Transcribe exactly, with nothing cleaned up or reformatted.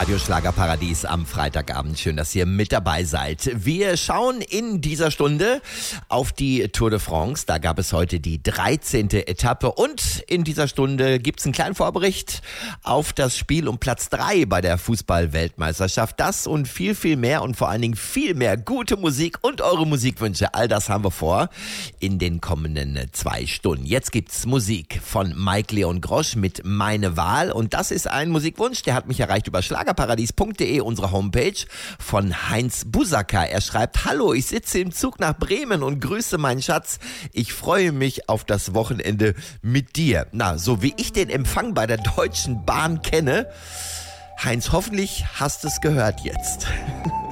Radio Schlagerparadies am Freitagabend. Schön, dass ihr mit dabei seid. Wir schauen in dieser Stunde auf die Tour de France. Da gab es heute die dreizehnte Etappe und in dieser Stunde gibt es einen kleinen Vorbericht auf das Spiel um Platz drei bei der Fußball-Weltmeisterschaft. Das und viel, viel mehr und vor allen Dingen viel mehr gute Musik und eure Musikwünsche. All das haben wir vor in den kommenden zwei Stunden. Jetzt gibt's Musik von Mike Leon Grosch mit Meine Wahl und das ist ein Musikwunsch, der hat mich erreicht über schlagerparadies punkt de, unsere Homepage, von Heinz Busacker. Er schreibt: Hallo, ich sitze im Zug nach Bremen und grüße meinen Schatz. Ich freue mich auf das Wochenende mit dir. Na, so wie ich den Empfang bei der Deutschen Bahn kenne, Heinz, hoffentlich hast du es gehört jetzt.